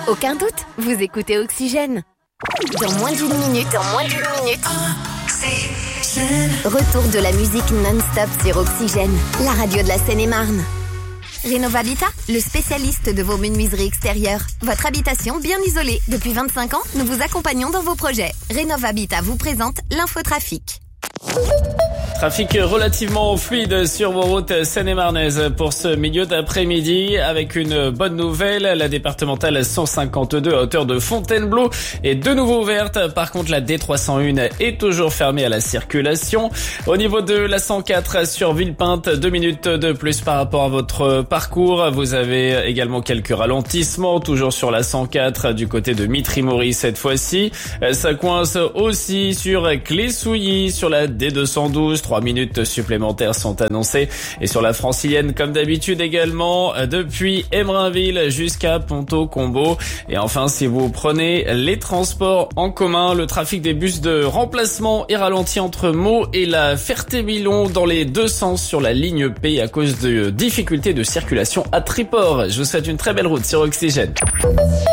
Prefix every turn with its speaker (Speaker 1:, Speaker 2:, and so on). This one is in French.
Speaker 1: Aucun doute, vous écoutez Oxygène. Dans moins d'une minute, retour de la musique non-stop sur Oxygène, la radio de la Seine-et-Marne. Rénov'Habitat, le spécialiste de vos menuiseries extérieures. Votre habitation bien isolée. Depuis 25 ans, nous vous accompagnons dans vos projets. Rénov'Habitat vous présente l'infotrafic.
Speaker 2: Trafic relativement fluide sur vos routes seine-et-marnaises pour ce milieu d'après-midi avec une bonne nouvelle. La départementale 152 à hauteur de Fontainebleau est de nouveau ouverte. Par contre, la D301 est toujours fermée à la circulation. Au niveau de la 104 sur Villepinte, 2 minutes de plus par rapport à votre parcours. Vous avez également quelques ralentissements, toujours sur la 104 du côté de Mitry-Mory cette fois-ci. Ça coince aussi sur Clé-Souilly, sur la D212. 3 minutes supplémentaires sont annoncées. Et sur la francilienne, comme d'habitude également, depuis Emerainville jusqu'à Ponto-Combo. Et enfin, si vous prenez les transports en commun, le trafic des bus de remplacement est ralenti entre Meaux et la Ferté-Milon dans les deux sens sur la ligne P à cause de difficultés de circulation à Triport. Je vous souhaite une très belle route sur Oxygène.